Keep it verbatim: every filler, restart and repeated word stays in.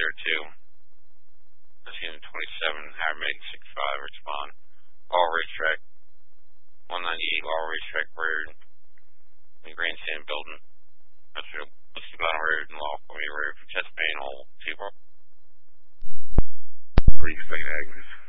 zero two. Unit twenty-seven, Higher Maiden six five, respond. All racetrack, one ninety-eight Laurel Racetrack Road, in the Grandstand Building. That's the Whiskey Bottom Road and Law Columbia Road for test panel two. Three, second Agnes.